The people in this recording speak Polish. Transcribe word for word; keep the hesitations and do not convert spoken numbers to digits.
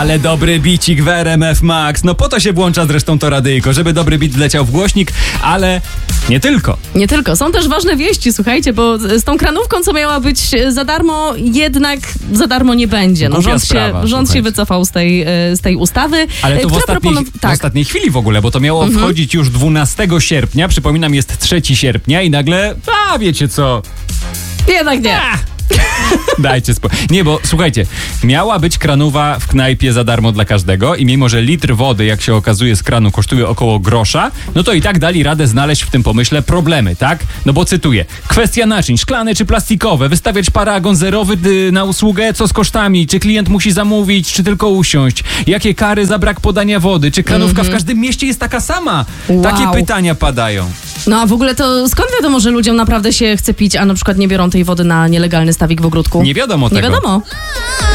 Ale dobry bicik w R M F Max. No po to się włącza zresztą to radyjko, żeby dobry bit wleciał w głośnik, ale nie tylko. Nie tylko. Są też ważne wieści, słuchajcie, bo z tą kranówką, co miała być za darmo, jednak za darmo nie będzie. No, rząd sprawa, się, rząd się wycofał z tej, z tej ustawy. Ale to w ostatniej, proponow- tak. w ostatniej chwili w ogóle, bo to miało mhm. wchodzić już dwunastego sierpnia. Przypominam, jest trzeciego sierpnia i nagle, a wiecie co? Jednak nie. A! Dajcie spokój. Nie, bo słuchajcie, miała być kranowa w knajpie za darmo dla każdego i mimo, że litr wody, jak się okazuje, z kranu kosztuje około grosza, no to i tak dali radę znaleźć w tym pomyśle problemy, tak? No bo cytuję, kwestia naczyń, szklane czy plastikowe, wystawiać paragon zerowy y, na usługę, co z kosztami, czy klient musi zamówić, czy tylko usiąść, jakie kary za brak podania wody, czy kranówka mm-hmm. w każdym mieście jest taka sama? Wow. Takie pytania padają. No a w ogóle to skąd wiadomo, że ludziom naprawdę się chce pić, a na przykład nie biorą tej wody na nielegalny stawik w ogródku? Nie wiadomo tego. Nie wiadomo.